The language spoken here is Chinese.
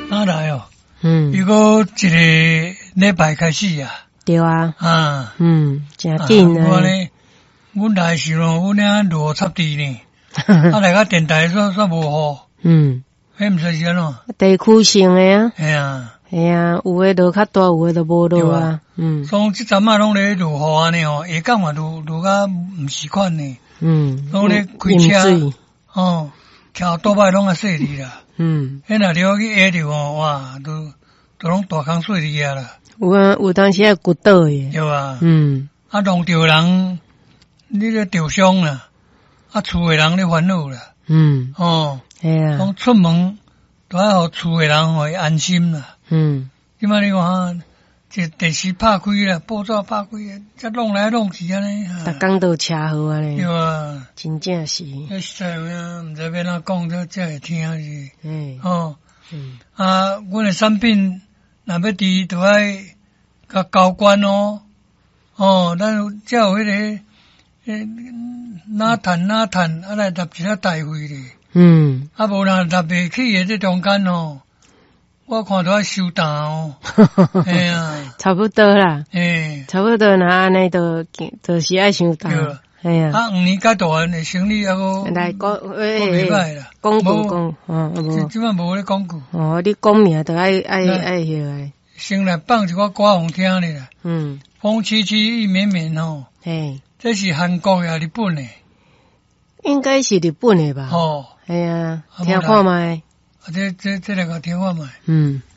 哪来哦？如果一个礼拜开始啊。 对啊。真紧啊。 我呢，阮来时咯，阮遐落插地呢，来个电台煞无雨。迄毋知是安怎？ 地区性诶啊。 系啊， 有诶落较大，有诶就无落啊。 所以即阵啊，拢咧落雨安尼哦，下港嘛落甲毋习惯呢。拢咧开车，桥倒摆拢啊细哩啦。迄若了去下着哦，哇，都拢大坑细哩啊啦。 有当时还骨倒诶。 对啊。弄着人，你咧受伤啦，厝诶人咧烦恼啦。 系啊。 讲出门都要互厝诶人互伊安心啦。即摆你看，这电视拍开啦，报纸拍开啊，则弄来弄去安尼。 逐工都车祸安尼。 对啊。 真正是。 实在有影，毋知要哪讲才会听是。阮诶产品若要滴，就爱甲交关哦。咱才有迄个哪趁，来纳一下代费咧。无若纳袂起诶，这中间哦，我看都要收单哦。嘿啊， 差不多啦。差不多若安尼就是爱收单。系啊。5 年甲大汉诶生意还个来讲， 袂歹啦。 讲无。 即摆无咧讲句。 你讲名就爱迄个。 先来放一寡歌互听咧啦。风凄凄雨绵绵哦。这是韩国呀，日本诶。 应该是日本诶吧。系啊，听看觅。 这来个听看觅。